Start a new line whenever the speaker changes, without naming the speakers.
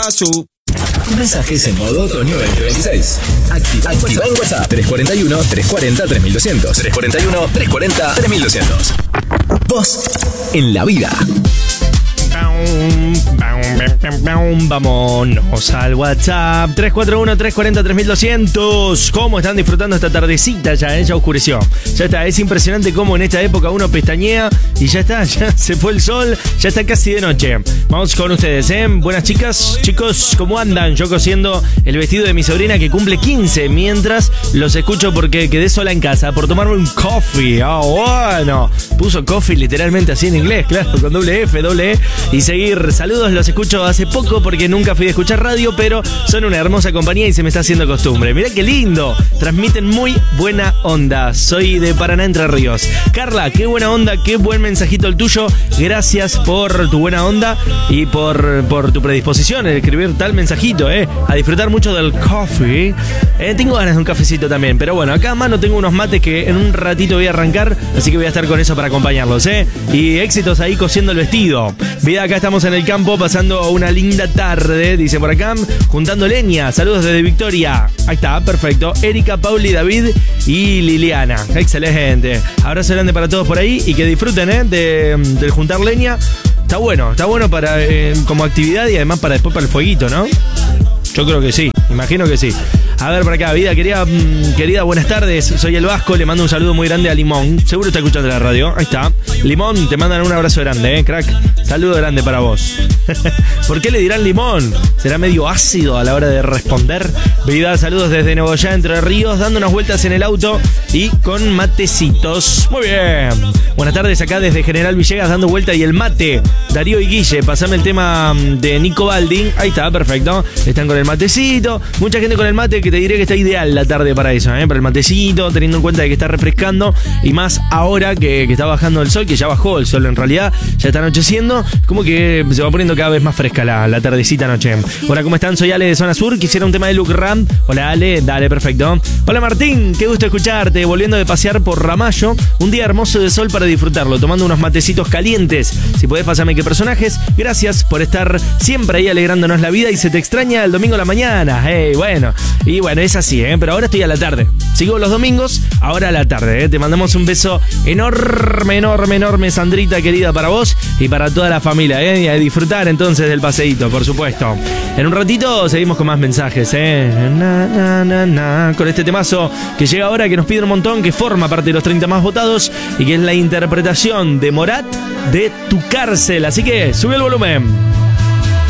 paso.
Mensajes en modo otoño 2026. Activa en WhatsApp 341-340-3200. 341-340-3200. Vos en la vida.
Vámonos al WhatsApp 341-340-3200. ¿Cómo están disfrutando esta tardecita ya? Ya oscureció. Ya está, es impresionante cómo en esta época uno pestañea y ya está, ya se fue el sol, ya está casi de noche. Vamos con ustedes, ¿eh? Buenas chicas, chicos, ¿cómo andan? Yo cosiendo el vestido de mi sobrina que cumple 15 mientras los escucho porque quedé sola en casa por tomarme un coffee. Bueno, puso coffee literalmente así en inglés, claro, con doble F, doble E. Y seguir, saludos, los escucho hace poco porque nunca fui de escuchar radio, pero son una hermosa compañía y se me está haciendo costumbre. Mirá qué lindo, transmiten muy buena onda. Soy de Paraná, Entre Ríos. Carla, qué buena onda, qué buen mensajito el tuyo. Gracias por tu buena onda y por tu predisposición en escribir tal mensajito, a disfrutar mucho del coffee. Tengo ganas de un cafecito también, pero bueno, acá a mano tengo unos mates que en un ratito voy a arrancar, así que voy a estar con eso para acompañarlos, y éxitos ahí cosiendo el vestido. Vida, acá estamos en el campo pasando una linda tarde, dice por acá, juntando leña. Saludos desde Victoria. Ahí está, perfecto. Erika, Pauli, David y Liliana. Excelente. Abrazo grande para todos por ahí y que disfruten del juntar leña. Está bueno para como actividad y además para después para el fueguito, ¿no? Yo creo que sí, imagino que sí. A ver, por acá, vida querida, buenas tardes. Soy el Vasco, le mando un saludo muy grande a Limón. Seguro está escuchando la radio. Ahí está. Limón, te mandan un abrazo grande, crack. Saludo grande para vos. ¿Por qué le dirán Limón? ¿Será medio ácido a la hora de responder? Vida, saludos desde Nogoyá, Entre Ríos, dando unas vueltas en el auto y con matecitos. Muy bien. Buenas tardes, acá desde General Villegas, dando vuelta y el mate. Darío y Guille, pasame el tema de Nico Baldin. Ahí está, perfecto. Están con el matecito. Mucha gente con el mate, que te diré que está ideal la tarde para eso, para el matecito, teniendo en cuenta de que está refrescando y más ahora que está bajando el sol, que ya bajó el sol en realidad, ya está anocheciendo, como que se va poniendo cada vez más fresca la tardecita noche. Hola, ¿cómo están? Soy Ale de Zona Sur, quisiera un tema de Luke Ram. Hola Ale, dale, perfecto. Hola Martín, qué gusto escucharte, volviendo de pasear por Ramallo, un día hermoso de sol para disfrutarlo, tomando unos matecitos calientes. Si podés pasarme qué personajes, gracias por estar siempre ahí alegrándonos la vida y se te extraña el domingo a la mañana. Y bueno, es así, pero ahora estoy a la tarde. Sigo los domingos, ahora a la tarde, Te mandamos un beso enorme, Sandrita querida, para vos y para toda la familia, Y a disfrutar entonces del paseíto, por supuesto. En un ratito seguimos con más mensajes, con este temazo que llega ahora, que nos pide un montón, que forma parte de los 30 más votados y que es la interpretación de Morat de Tu Cárcel. Así que sube el volumen.